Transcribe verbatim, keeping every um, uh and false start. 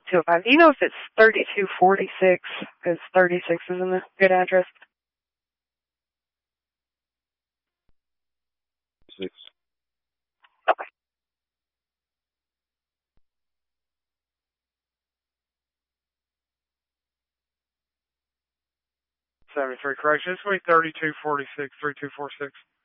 two oh five. Do you know if it's thirty-two forty-six? Because thirty-six isn't a good address. Six. Okay. seventy-three, correction. It's going to be thirty-two forty-six, thirty-two forty-six.